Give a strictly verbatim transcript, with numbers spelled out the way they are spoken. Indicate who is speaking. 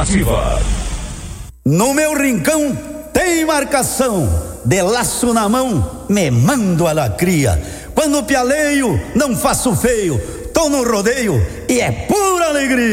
Speaker 1: Nativa.
Speaker 2: No meu rincão tem marcação, de laço na mão, me mando a lacria. Quando pialeio, não faço feio, tô no rodeio e é pura alegria.